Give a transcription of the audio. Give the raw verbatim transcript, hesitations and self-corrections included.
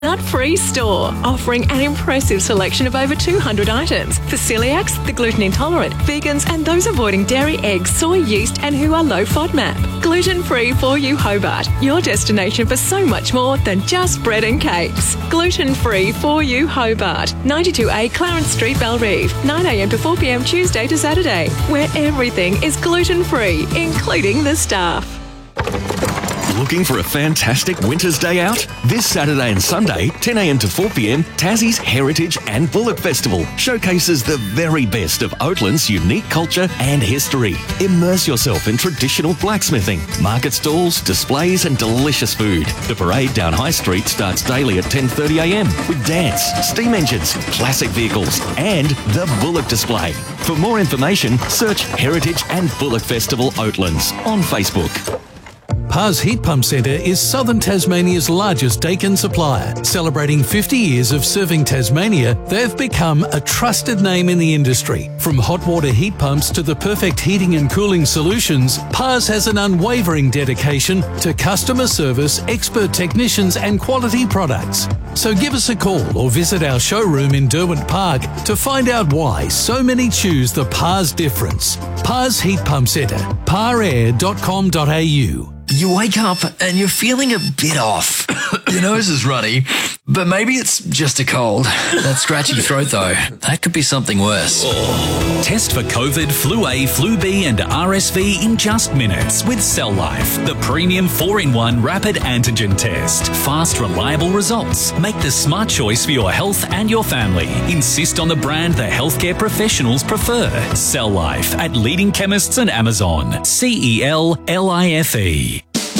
Nut-free store, offering an impressive selection of over two hundred items for celiacs, the gluten intolerant, vegans and those avoiding dairy, eggs, soy, yeast and who are low FODMAP. Gluten-free for you Hobart, your destination for so much more than just bread and cakes. Gluten-free for you Hobart, ninety-two A Clarence Street, Bellerive, nine a m to four p m Tuesday to Saturday, where everything is gluten-free, including the staff. Looking for a fantastic winter's day out? This Saturday and Sunday, ten a m to four p m, Tassie's Heritage and Bullock Festival showcases the very best of Oatland's unique culture and history. Immerse yourself in traditional blacksmithing, market stalls, displays and delicious food. The parade down High Street starts daily at ten thirty a m with dance, steam engines, classic vehicles and the Bullock display. For more information, search Heritage and Bullock Festival Oatlands on Facebook. Pars Heat Pump Centre is Southern Tasmania's largest Dakin supplier. Celebrating fifty years of serving Tasmania, they've become a trusted name in the industry. From hot water heat pumps to the perfect heating and cooling solutions, Pars has an unwavering dedication to customer service, expert technicians and quality products. So give us a call or visit our showroom in Derwent Park to find out why so many choose the Pars difference. Pars Heat Pump Centre, par air dot com dot a u. You wake up and you're feeling a bit off. Your nose is runny, but maybe it's just a cold. That scratchy throat though, that could be something worse. Test for COVID, Flu A, Flu B and R S V in just minutes with Cell Life, the premium four in one rapid antigen test. Fast, reliable results. Make the smart choice for your health and your family. Insist on the brand the healthcare professionals prefer. Cell Life at leading chemists and Amazon. C E L L I F E.